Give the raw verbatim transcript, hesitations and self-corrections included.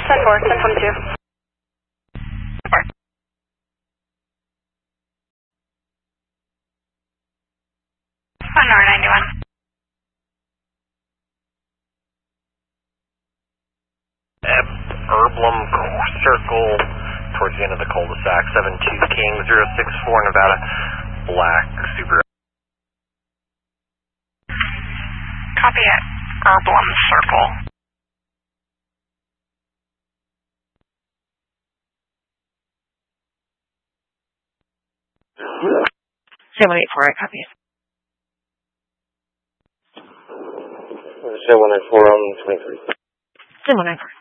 ten four, ten twenty-two. One R ninety-one. Ebb, Herblum Circle, towards the end of the cul-de-sac, seven two King, zero six four Nevada, black Subaru. Copy it. Herblum Circle. seven eight four, I copy. seven eight four on twenty-three. seven eight four.